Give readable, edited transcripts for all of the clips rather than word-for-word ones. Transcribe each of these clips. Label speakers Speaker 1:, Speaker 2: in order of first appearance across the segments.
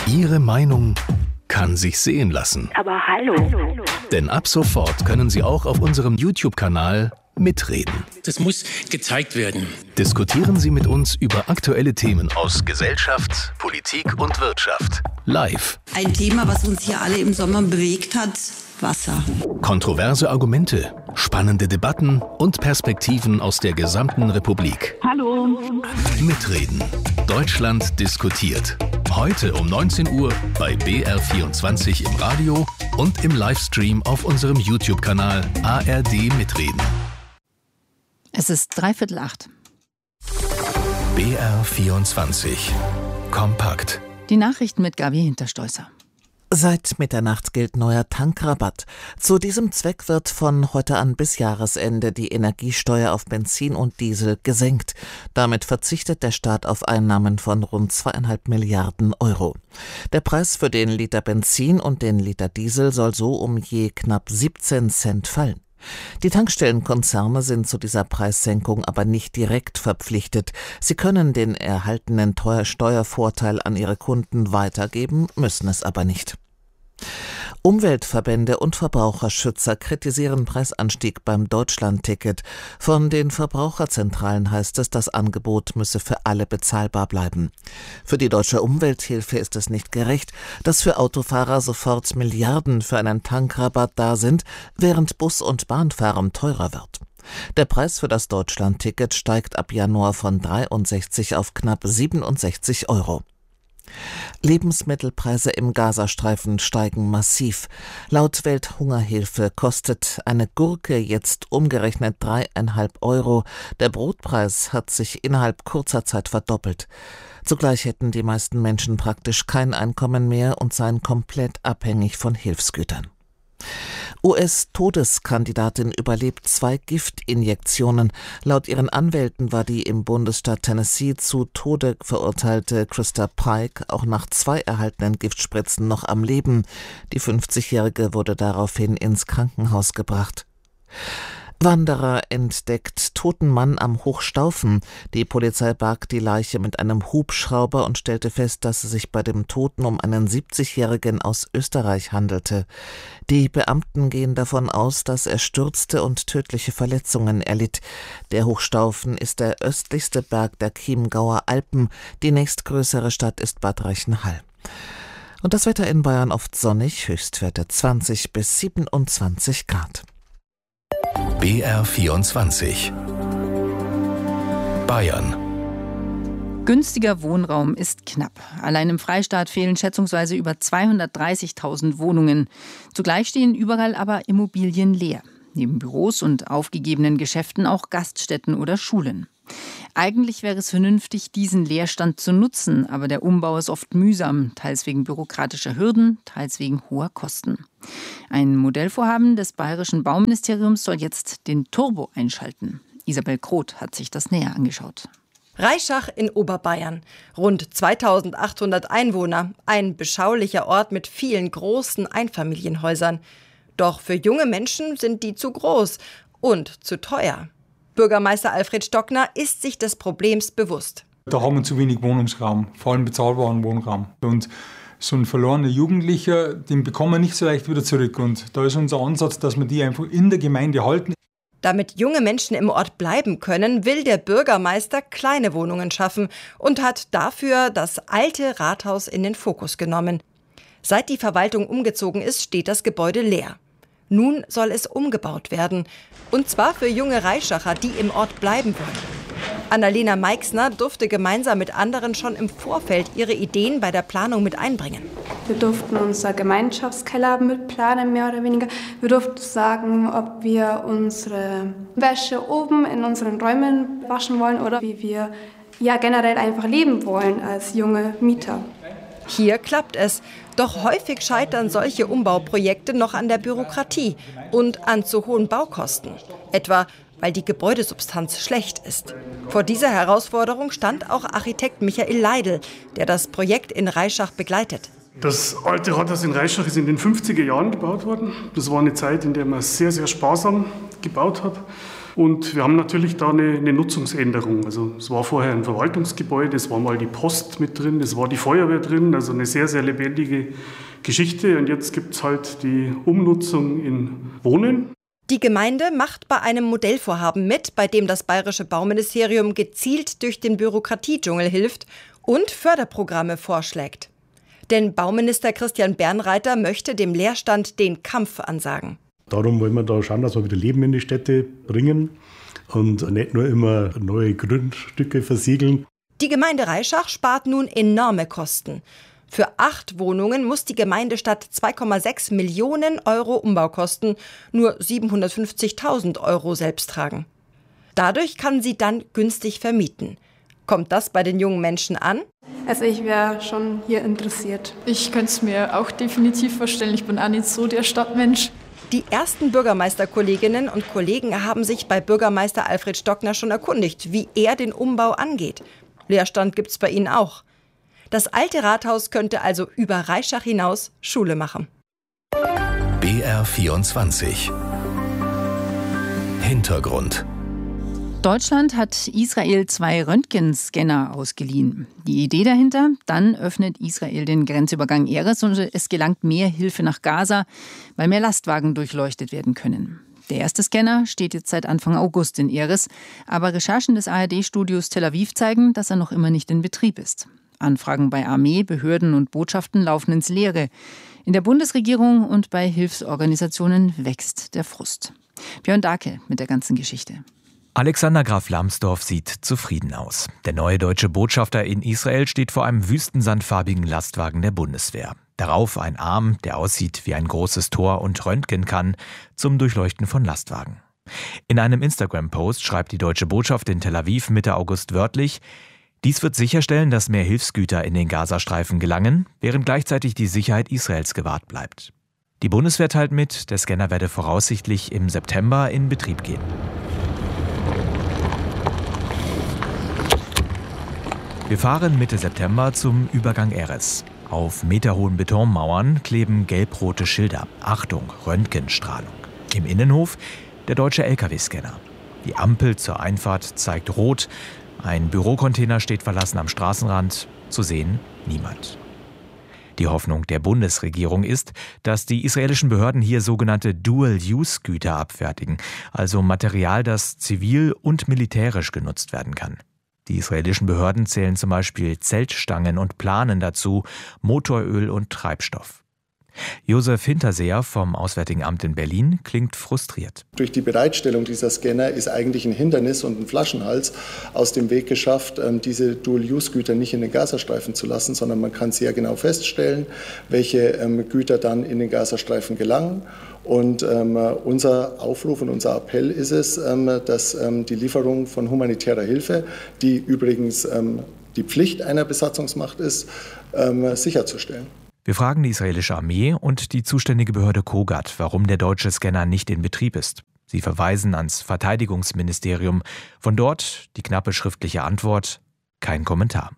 Speaker 1: Ihre Meinung kann sich sehen lassen.
Speaker 2: Aber hallo.
Speaker 1: Denn ab sofort können Sie auch auf unserem YouTube-Kanal mitreden.
Speaker 3: Das muss gezeigt werden.
Speaker 1: Diskutieren Sie mit uns über aktuelle Themen aus Gesellschaft, Politik und Wirtschaft. Live.
Speaker 4: Ein Thema, was uns hier alle im Sommer bewegt hat: Wasser.
Speaker 1: Kontroverse Argumente, spannende Debatten und Perspektiven aus der gesamten Republik.
Speaker 2: Hallo.
Speaker 1: Mitreden. Deutschland diskutiert. Heute um 19 Uhr bei BR24 im Radio und im Livestream auf unserem YouTube-Kanal ARD Mitreden.
Speaker 5: Es ist 7:45.
Speaker 1: BR24. Kompakt.
Speaker 5: Die Nachrichten mit Gabi Hinterstoißer.
Speaker 6: Seit Mitternacht gilt neuer Tankrabatt. Zu diesem Zweck wird von heute an bis Jahresende die Energiesteuer auf Benzin und Diesel gesenkt. Damit verzichtet der Staat auf Einnahmen von rund 2,5 Milliarden Euro. Der Preis für den Liter Benzin und den Liter Diesel soll so um je knapp 17 Cent fallen. Die Tankstellenkonzerne sind zu dieser Preissenkung aber nicht direkt verpflichtet. Sie können den erhaltenen Steuervorteil an ihre Kunden weitergeben, müssen es aber nicht. Umweltverbände und Verbraucherschützer kritisieren Preisanstieg beim Deutschlandticket. Von den Verbraucherzentralen heißt es, das Angebot müsse für alle bezahlbar bleiben. Für die Deutsche Umwelthilfe ist es nicht gerecht, dass für Autofahrer sofort Milliarden für einen Tankrabatt da sind, während Bus- und Bahnfahren teurer wird. Der Preis für das Deutschlandticket steigt ab Januar von 63 auf knapp 67 Euro. Lebensmittelpreise im Gazastreifen steigen massiv. Laut Welthungerhilfe kostet eine Gurke jetzt umgerechnet 3,5 Euro. Der Brotpreis hat sich innerhalb kurzer Zeit verdoppelt. Zugleich hätten die meisten Menschen praktisch kein Einkommen mehr und seien komplett abhängig von Hilfsgütern. US-Todeskandidatin überlebt 2 Giftinjektionen. Laut ihren Anwälten war die im Bundesstaat Tennessee zu Tode verurteilte Krista Pike auch nach 2 erhaltenen Giftspritzen noch am Leben. Die 50-Jährige wurde daraufhin ins Krankenhaus gebracht. Wanderer entdeckt toten Mann am Hochstaufen. Die Polizei barg die Leiche mit einem Hubschrauber und stellte fest, dass es sich bei dem Toten um einen 70-Jährigen aus Österreich handelte. Die Beamten gehen davon aus, dass er stürzte und tödliche Verletzungen erlitt. Der Hochstaufen ist der östlichste Berg der Chiemgauer Alpen. Die nächstgrößere Stadt ist Bad Reichenhall. Und das Wetter in Bayern oft sonnig, Höchstwerte 20 bis 27 Grad.
Speaker 1: BR24 Bayern.
Speaker 5: Günstiger Wohnraum ist knapp. Allein im Freistaat fehlen schätzungsweise über 230.000 Wohnungen. Zugleich stehen überall aber Immobilien leer. Neben Büros und aufgegebenen Geschäften auch Gaststätten oder Schulen. Eigentlich wäre es vernünftig, diesen Leerstand zu nutzen, aber der Umbau ist oft mühsam, teils wegen bürokratischer Hürden, teils wegen hoher Kosten. Ein Modellvorhaben des Bayerischen Bauministeriums soll jetzt den Turbo einschalten. Isabel Kroth hat sich das näher angeschaut.
Speaker 7: Reischach in Oberbayern. Rund 2800 Einwohner, ein beschaulicher Ort mit vielen großen Einfamilienhäusern. Doch für junge Menschen sind die zu groß und zu teuer. Bürgermeister Alfred Stockner ist sich des Problems bewusst.
Speaker 8: Da haben wir zu wenig Wohnungsraum, vor allem bezahlbaren Wohnraum. Und so ein verlorener Jugendlicher, den bekommen wir nicht so leicht wieder zurück. Und da ist unser Ansatz, dass wir die einfach in der Gemeinde halten.
Speaker 7: Damit junge Menschen im Ort bleiben können, will der Bürgermeister kleine Wohnungen schaffen und hat dafür das alte Rathaus in den Fokus genommen. Seit die Verwaltung umgezogen ist, steht das Gebäude leer. Nun soll es umgebaut werden. Und zwar für junge Reischacher, die im Ort bleiben wollen. Annalena Meixner durfte gemeinsam mit anderen schon im Vorfeld ihre Ideen bei der Planung mit einbringen.
Speaker 9: Wir durften unser Gemeinschaftskeller mitplanen, mehr oder weniger. Wir durften sagen, ob wir unsere Wäsche oben in unseren Räumen waschen wollen oder wie wir generell einfach leben wollen als junge Mieter.
Speaker 7: Hier klappt es, doch häufig scheitern solche Umbauprojekte noch an der Bürokratie und an zu hohen Baukosten. Etwa, weil die Gebäudesubstanz schlecht ist. Vor dieser Herausforderung stand auch Architekt Michael Leidl, der das Projekt in Reischach begleitet.
Speaker 10: Das alte Rathaus in Reischach ist in den 50er Jahren gebaut worden. Das war eine Zeit, in der man sehr, sehr sparsam gebaut hat. Und wir haben natürlich da eine Nutzungsänderung. Also es war vorher ein Verwaltungsgebäude, es war mal die Post mit drin, es war die Feuerwehr drin, also eine sehr, sehr lebendige Geschichte. Und jetzt gibt es halt die Umnutzung in Wohnen.
Speaker 7: Die Gemeinde macht bei einem Modellvorhaben mit, bei dem das Bayerische Bauministerium gezielt durch den Bürokratiedschungel hilft und Förderprogramme vorschlägt. Denn Bauminister Christian Bernreiter möchte dem Leerstand den Kampf ansagen.
Speaker 2: Darum wollen wir da schauen, dass wir wieder Leben in die Städte bringen und nicht nur immer neue Grundstücke versiegeln.
Speaker 7: Die Gemeinde Reischach spart nun enorme Kosten. Für 8 Wohnungen muss die Gemeinde statt 2,6 Millionen Euro Umbaukosten nur 750.000 Euro selbst tragen. Dadurch kann sie dann günstig vermieten. Kommt das bei den jungen Menschen an?
Speaker 9: Also ich wäre schon hier interessiert.
Speaker 11: Ich könnte es mir auch definitiv vorstellen. Ich bin auch nicht so der Stadtmensch.
Speaker 7: Die ersten Bürgermeisterkolleginnen und Kollegen haben sich bei Bürgermeister Alfred Stockner schon erkundigt, wie er den Umbau angeht. Leerstand gibt's bei ihnen auch. Das alte Rathaus könnte also über Reischach hinaus Schule machen.
Speaker 1: BR24 Hintergrund.
Speaker 5: Deutschland hat Israel 2 Röntgenscanner ausgeliehen. Die Idee dahinter? Dann öffnet Israel den Grenzübergang Erez und es gelangt mehr Hilfe nach Gaza, weil mehr Lastwagen durchleuchtet werden können. Der erste Scanner steht jetzt seit Anfang August in Erez, aber Recherchen des ARD-Studios Tel Aviv zeigen, dass er noch immer nicht in Betrieb ist. Anfragen bei Armee, Behörden und Botschaften laufen ins Leere. In der Bundesregierung und bei Hilfsorganisationen wächst der Frust. Björn Dahlke mit der ganzen Geschichte.
Speaker 12: Alexander Graf Lambsdorff sieht zufrieden aus. Der neue deutsche Botschafter in Israel steht vor einem wüstensandfarbigen Lastwagen der Bundeswehr. Darauf ein Arm, der aussieht wie ein großes Tor und röntgen kann, zum Durchleuchten von Lastwagen. In einem Instagram-Post schreibt die deutsche Botschaft in Tel Aviv Mitte August wörtlich: Dies wird sicherstellen, dass mehr Hilfsgüter in den Gazastreifen gelangen, während gleichzeitig die Sicherheit Israels gewahrt bleibt. Die Bundeswehr teilt mit, der Scanner werde voraussichtlich im September in Betrieb gehen. Wir fahren Mitte September zum Übergang Erez. Auf meterhohen Betonmauern kleben gelb-rote Schilder. Achtung, Röntgenstrahlung. Im Innenhof der deutsche LKW-Scanner. Die Ampel zur Einfahrt zeigt rot. Ein Bürocontainer steht verlassen am Straßenrand. Zu sehen niemand. Die Hoffnung der Bundesregierung ist, dass die israelischen Behörden hier sogenannte Dual-Use-Güter abfertigen, also Material, das zivil und militärisch genutzt werden kann. Die israelischen Behörden zählen zum Beispiel Zeltstangen und Planen dazu, Motoröl und Treibstoff. Josef Hinterseher vom Auswärtigen Amt in Berlin klingt frustriert.
Speaker 13: Durch die Bereitstellung dieser Scanner ist eigentlich ein Hindernis und ein Flaschenhals aus dem Weg geschafft, diese Dual-Use-Güter nicht in den Gazastreifen zu lassen, sondern man kann sehr genau feststellen, welche Güter dann in den Gazastreifen gelangen. Und unser Aufruf und unser Appell ist es, dass die Lieferung von humanitärer Hilfe, die übrigens die Pflicht einer Besatzungsmacht ist, sicherzustellen.
Speaker 12: Wir fragen die israelische Armee und die zuständige Behörde Kogat, warum der deutsche Scanner nicht in Betrieb ist. Sie verweisen ans Verteidigungsministerium. Von dort die knappe schriftliche Antwort: kein Kommentar.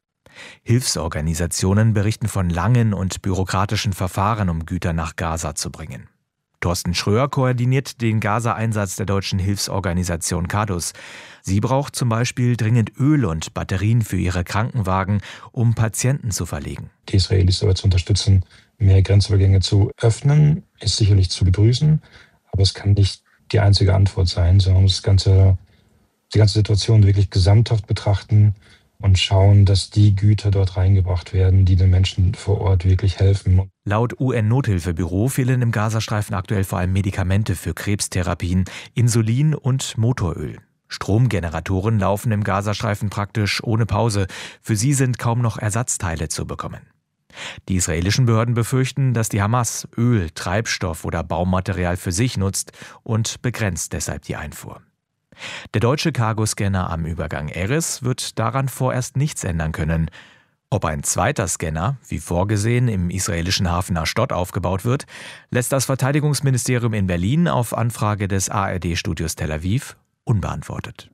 Speaker 12: Hilfsorganisationen berichten von langen und bürokratischen Verfahren, um Güter nach Gaza zu bringen. Thorsten Schröer koordiniert den Gaza-Einsatz der deutschen Hilfsorganisation CADUS. Sie braucht zum Beispiel dringend Öl und Batterien für ihre Krankenwagen, um Patienten zu verlegen.
Speaker 14: Die Israelis dabei zu unterstützen, mehr Grenzübergänge zu öffnen, ist sicherlich zu begrüßen, aber es kann nicht die einzige Antwort sein, sondern man muss die ganze Situation wirklich gesamthaft betrachten und schauen, dass die Güter dort reingebracht werden, die den Menschen vor Ort wirklich helfen.
Speaker 12: Laut UN-Nothilfebüro fehlen im Gazastreifen aktuell vor allem Medikamente für Krebstherapien, Insulin und Motoröl. Stromgeneratoren laufen im Gazastreifen praktisch ohne Pause. Für sie sind kaum noch Ersatzteile zu bekommen. Die israelischen Behörden befürchten, dass die Hamas Öl, Treibstoff oder Baumaterial für sich nutzt und begrenzt deshalb die Einfuhr. Der deutsche Cargo-Scanner am Übergang Erez wird daran vorerst nichts ändern können. Ob ein zweiter Scanner, wie vorgesehen, im israelischen Hafen Ashdod aufgebaut wird, lässt das Verteidigungsministerium in Berlin auf Anfrage des ARD-Studios Tel Aviv unbeantwortet.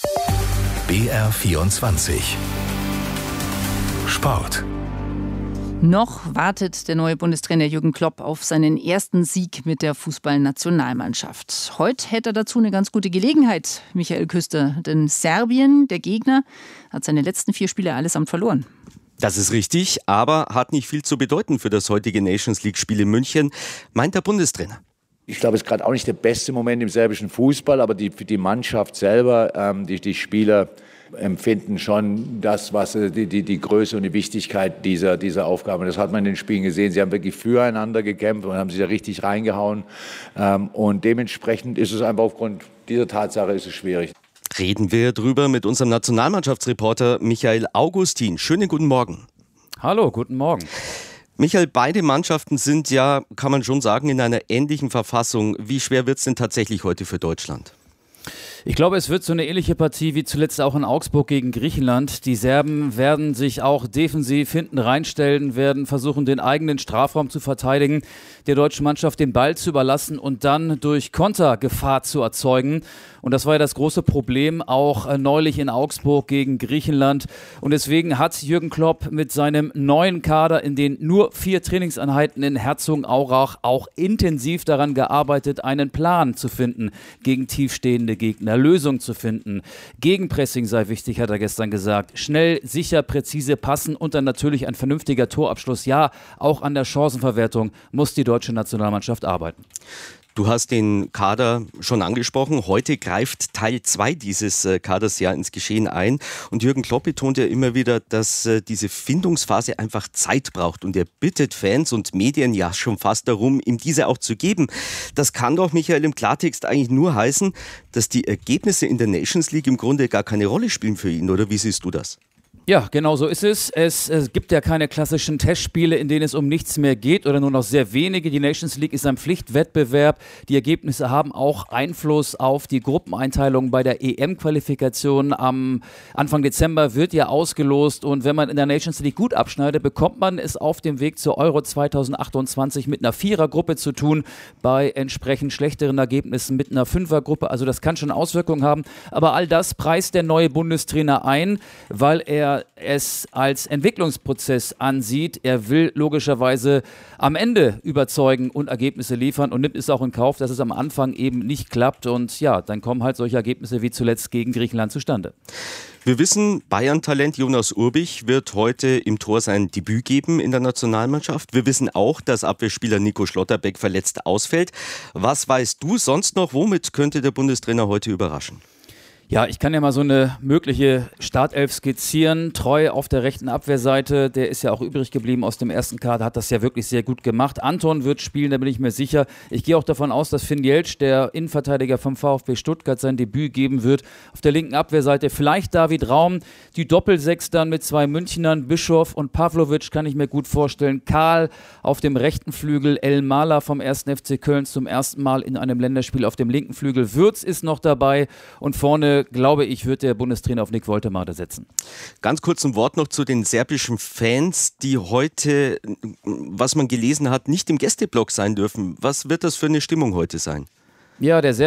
Speaker 1: BR24 Sport.
Speaker 5: Noch wartet der neue Bundestrainer Jürgen Klopp auf seinen ersten Sieg mit der Fußballnationalmannschaft. Heute hätte er dazu eine ganz gute Gelegenheit, Michael Küster. Denn Serbien, der Gegner, hat seine letzten 4 Spiele allesamt verloren.
Speaker 15: Das ist richtig, aber hat nicht viel zu bedeuten für das heutige Nations-League-Spiel in München, meint der Bundestrainer.
Speaker 16: Ich glaube, es ist gerade auch nicht der beste Moment im serbischen Fußball, aber die Mannschaft selber, die Spieler empfinden schon das, was die Größe und die Wichtigkeit dieser Aufgabe. Das hat man in den Spielen gesehen. Sie haben wirklich füreinander gekämpft und haben sich da richtig reingehauen. Und dementsprechend ist es einfach aufgrund dieser Tatsache ist es schwierig.
Speaker 15: Reden wir drüber mit unserem Nationalmannschaftsreporter Michael Augustin. Schönen guten Morgen.
Speaker 17: Hallo, guten Morgen.
Speaker 15: Michael, beide Mannschaften sind ja, kann man schon sagen, in einer ähnlichen Verfassung. Wie schwer wird es denn tatsächlich heute für Deutschland?
Speaker 17: Ich glaube, es wird so eine ähnliche Partie wie zuletzt auch in Augsburg gegen Griechenland. Die Serben werden sich auch defensiv hinten reinstellen, werden versuchen, den eigenen Strafraum zu verteidigen, der deutschen Mannschaft den Ball zu überlassen und dann durch Konter Gefahr zu erzeugen. Und das war ja das große Problem auch neulich in Augsburg gegen Griechenland. Und deswegen hat Jürgen Klopp mit seinem neuen Kader in den nur 4 Trainingseinheiten in Herzogenaurach auch intensiv daran gearbeitet, einen Plan zu finden gegen tiefstehende Gegner, Lösung zu finden. Gegenpressing sei wichtig, hat er gestern gesagt. Schnell, sicher, präzise passen und dann natürlich ein vernünftiger Torabschluss. Ja, auch an der Chancenverwertung muss die deutsche Nationalmannschaft arbeiten.
Speaker 15: Du hast den Kader schon angesprochen. Heute greift Teil 2 dieses Kaders ja ins Geschehen ein. Und Jürgen Klopp betont ja immer wieder, dass diese Findungsphase einfach Zeit braucht. Und er bittet Fans und Medien ja schon fast darum, ihm diese auch zu geben. Das kann doch, Michael, im Klartext eigentlich nur heißen, dass die Ergebnisse in der Nations League im Grunde gar keine Rolle spielen für ihn. Oder wie siehst du das?
Speaker 17: Ja, genau so ist es. Es gibt ja keine klassischen Testspiele, in denen es um nichts mehr geht oder nur noch sehr wenige. Die Nations League ist ein Pflichtwettbewerb. Die Ergebnisse haben auch Einfluss auf die Gruppeneinteilung bei der EM-Qualifikation. Am Anfang Dezember wird ja ausgelost und wenn man in der Nations League gut abschneidet, bekommt man es auf dem Weg zur Euro 2028 mit einer 4er-Gruppe zu tun, bei entsprechend schlechteren Ergebnissen mit einer 5er-Gruppe. Also das kann schon Auswirkungen haben. Aber all das preist der neue Bundestrainer ein, weil er es als Entwicklungsprozess ansieht. Er will logischerweise am Ende überzeugen und Ergebnisse liefern und nimmt es auch in Kauf, dass es am Anfang eben nicht klappt. Und ja, dann kommen halt solche Ergebnisse wie zuletzt gegen Griechenland zustande.
Speaker 15: Wir wissen, Bayern-Talent Jonas Urbich wird heute im Tor sein Debüt geben in der Nationalmannschaft. Wir wissen auch, dass Abwehrspieler Nico Schlotterbeck verletzt ausfällt. Was weißt du sonst noch? Womit könnte der Bundestrainer heute überraschen?
Speaker 17: Ja, ich kann ja mal so eine mögliche Startelf skizzieren. Treu auf der rechten Abwehrseite, der ist ja auch übrig geblieben aus dem ersten Kader, hat das ja wirklich sehr gut gemacht. Anton wird spielen, da bin ich mir sicher. Ich gehe auch davon aus, dass Finn Jeltsch, der Innenverteidiger vom VfB Stuttgart, sein Debüt geben wird. Auf der linken Abwehrseite vielleicht David Raum. Die Doppelsechs dann mit 2 Münchnern, Bischof und Pavlovic kann ich mir gut vorstellen. Karl auf dem rechten Flügel, El Mala vom 1. FC Köln zum ersten Mal in einem Länderspiel auf dem linken Flügel. Würz ist noch dabei und vorne, glaube ich, wird der Bundestrainer auf Nick Woltemade setzen.
Speaker 15: Ganz kurz ein Wort noch zu den serbischen Fans, die heute, was man gelesen hat, nicht im Gästeblock sein dürfen. Was wird das für eine Stimmung heute sein?
Speaker 17: Ja, der